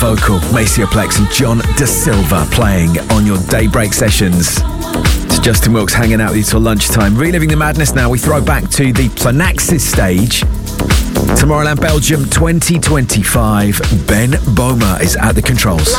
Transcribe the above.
vocal, Maceo Plex and John Da Silva playing on your Daybreak sessions. It's Justin Wilkes hanging out with you till lunchtime. Reliving the madness now, we throw back to the Planaxis stage. Tomorrowland Belgium 2025. Ben Boma is at the controls.